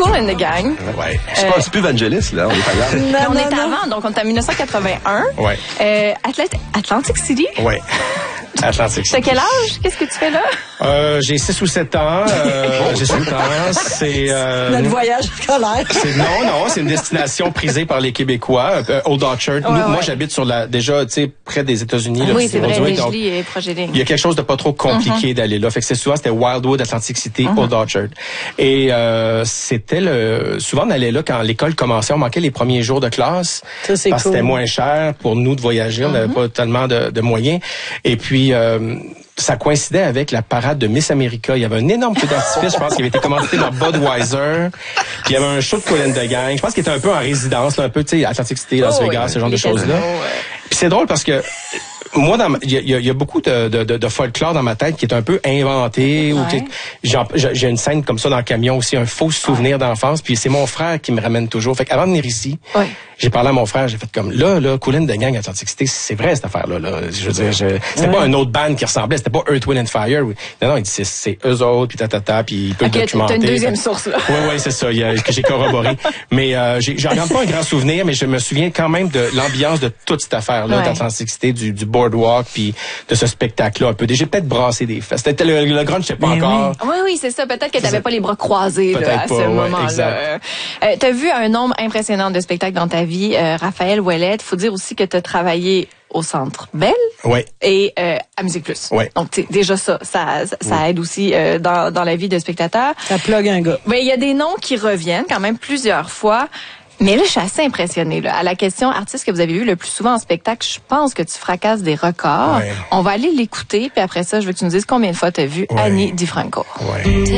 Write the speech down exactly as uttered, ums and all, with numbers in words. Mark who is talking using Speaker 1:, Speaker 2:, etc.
Speaker 1: Kool and the Gang.
Speaker 2: Ouais. Je pense euh, plus Vangelis, là. On est pas là.
Speaker 1: Non, on non, est non. avant, donc on est en dix-neuf cent quatre-vingt-un.
Speaker 2: Ouais.
Speaker 1: Euh, Atlet- Atlantic City.
Speaker 2: Ouais. Atlantic City.
Speaker 1: T'as quel âge? Qu'est-ce que tu fais là?
Speaker 2: Euh, j'ai six ou sept ans. Euh, j'ai sept ans. C'est euh,
Speaker 3: notre voyage scolaire.
Speaker 2: C'est, non, non, c'est une destination prisée par les Québécois. Euh, Old Orchard.
Speaker 1: Ouais,
Speaker 2: Nous,
Speaker 1: ouais.
Speaker 2: Moi, j'habite sur la déjà, tu sais, près des États-Unis.
Speaker 1: Ah,
Speaker 2: là,
Speaker 1: oui, c'est vrai.
Speaker 2: Brunswick,
Speaker 1: Donc, et projet ligne.
Speaker 2: il y a quelque chose de pas trop compliqué mm-hmm. d'aller là. Fait que c'est souvent c'était Wildwood, Atlantic City, mm-hmm. Old Orchard. Et euh, c'était le souvent on allait là quand l'école commençait. On manquait les premiers jours de classe.
Speaker 3: Ça, c'est
Speaker 2: parce que
Speaker 3: cool.
Speaker 2: C'était moins cher pour nous de voyager. On n'avait mm-hmm. pas tellement de, de moyens. Et puis euh, ça coïncidait avec la parade de Miss America. Il y avait un énorme feu d'artifice, je pense, qui avait été commandité par Budweiser. Puis il y avait un show de Kool and the Gang. Je pense qu'il était un peu en résidence, là, un peu, tu sais, Atlantic City, Las
Speaker 1: oh,
Speaker 2: Vegas,
Speaker 1: oui,
Speaker 2: ce genre de choses-là.
Speaker 1: Ouais.
Speaker 2: Puis c'est drôle parce que moi, il y, y, y a beaucoup de, de, de, de folklore dans ma tête qui est un peu inventé. Ouais. Ou qui, j'ai, j'ai une scène comme ça dans le camion aussi, un faux souvenir ouais. d'enfance. Puis c'est mon frère qui me ramène toujours. Fait qu'avant de venir ici, ouais. j'ai parlé à mon frère, j'ai fait comme là, là, Kool and the Gang, Atlantic City, c'est vrai cette affaire-là. Là. Je veux dire, je, c'était ouais. pas un autre band qui ressemblait, c'était pas Earth, Wind and Fire. Non, non, il dit c'est, c'est eux autres, puis tatata, puis il peut okay, le documenter.
Speaker 1: T'as une deuxième source là.
Speaker 2: Oui, oui, c'est ça, y a, que j'ai corroboré. Mais euh, j'ai, j'en garde pas un grand souvenir, mais je me souviens quand même de l'ambiance de toute cette affaire-là, ouais. d'Atlantic City, du, du boardwalk, puis de ce spectacle-là un peu. J'ai peut-être brassé des fesses. C'était le, le grunge, je sais pas mais encore.
Speaker 1: Oui, oui, oui c'est ça. Peut-être que t'avais pas les bras croisés là, à
Speaker 2: pas,
Speaker 1: ce
Speaker 2: ouais,
Speaker 1: moment-là.
Speaker 2: Exact.
Speaker 1: Euh, t'as vu un nombre impressionnant de spectacles dans ta vie. Euh, Raphaël Ouellette, faut dire aussi que t'as travaillé au Centre Bell
Speaker 2: ouais.
Speaker 1: et euh, à Musique Plus.
Speaker 2: Ouais.
Speaker 1: Donc déjà ça, ça, ça oui. aide aussi euh, dans, dans la vie de spectateur.
Speaker 3: Ça plug un gars.
Speaker 1: Mais il y a des noms qui reviennent quand même plusieurs fois. Mais là, je suis assez impressionnée. Là. À la question artiste que vous avez vu le plus souvent en spectacle, je pense que tu fracasses des records. Ouais. On va aller l'écouter, puis après ça, je veux que tu nous dises combien de fois tu as vu ouais. Annie DiFranco.
Speaker 2: Ouais.